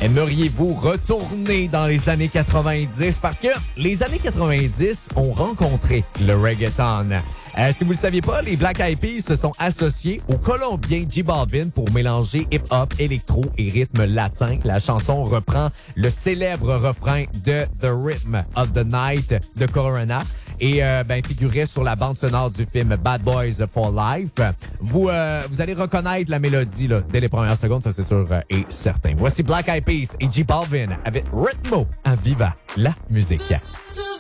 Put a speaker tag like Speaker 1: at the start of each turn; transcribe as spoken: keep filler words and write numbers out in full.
Speaker 1: Aimeriez-vous retourner dans les années quatre-vingt-dix? Parce que les années quatre-vingt-dix ont rencontré le reggaeton. Euh, si vous ne le saviez pas, les Black Eyed Peas se sont associés au Colombien J Balvin pour mélanger hip-hop, électro et rythme latin. La chanson reprend le célèbre refrain de The Rhythm of the Night de Corona et euh, ben, figurait sur la bande sonore du film Bad Boys for Life. Vous, euh, vous allez reconnaître la mélodie là, dès les premières secondes, ça c'est sûr euh, et certain. Voici Black Eyed Peas et J Balvin avec Ritmo à Viva la musique.